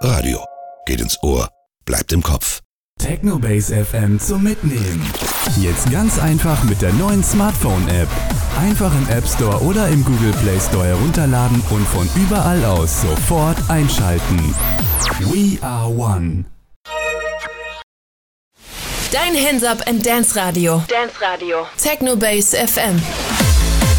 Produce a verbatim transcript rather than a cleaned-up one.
Radio. Geht ins Ohr, bleibt im Kopf. Technobase F M zum Mitnehmen. Jetzt ganz einfach mit der neuen Smartphone-App. Einfach im App Store oder im Google Play Store herunterladen und von überall aus sofort einschalten. We are one. Dein Hands Up and Dance Radio. Dance Radio. Technobase F M.